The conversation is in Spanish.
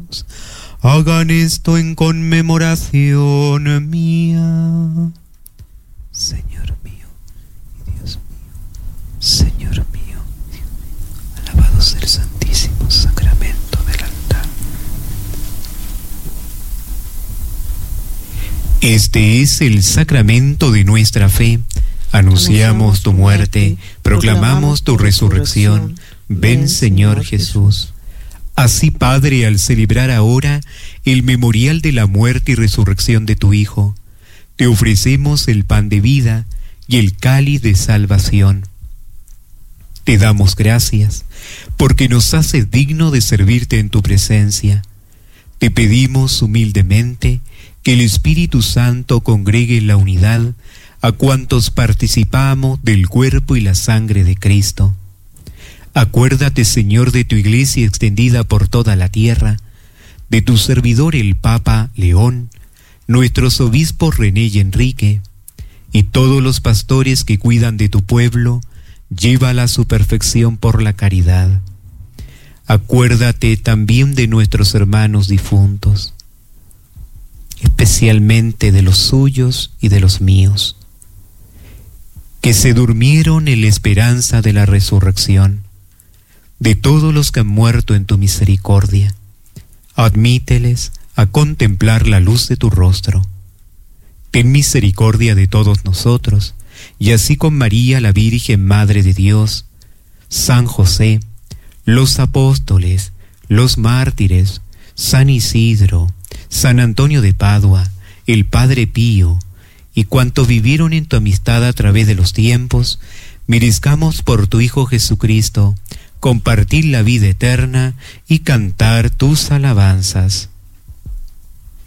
Hagan esto en conmemoración mía. Señor mío y Dios mío, Señor mío, alabado sea el santísimo sacramento del altar. Este es el sacramento de nuestra fe. Anunciamos tu muerte, proclamamos tu resurrección. Ven, Señor Jesús. Así, Padre, al celebrar ahora el memorial de la muerte y resurrección de tu Hijo, te ofrecemos el pan de vida y el cáliz de salvación. Te damos gracias porque nos haces digno de servirte en tu presencia. Te pedimos humildemente que el Espíritu Santo congregue en la unidad a cuantos participamos del cuerpo y la sangre de Cristo. Acuérdate, Señor, de tu iglesia extendida por toda la tierra, de tu servidor el Papa León, nuestros obispos René y Enrique, y todos los pastores que cuidan de tu pueblo, llévala a su perfección por la caridad. Acuérdate también de nuestros hermanos difuntos, especialmente de los suyos y de los míos, que se durmieron en la esperanza de la resurrección, de todos los que han muerto en tu misericordia. Admíteles a contemplar la luz de tu rostro. Ten misericordia de todos nosotros, y así con María, la Virgen Madre de Dios, San José, los apóstoles, los mártires, San Isidro, San Antonio de Padua, el Padre Pío, y cuantos vivieron en tu amistad a través de los tiempos, merezcamos por tu Hijo Jesucristo compartir la vida eterna y cantar tus alabanzas.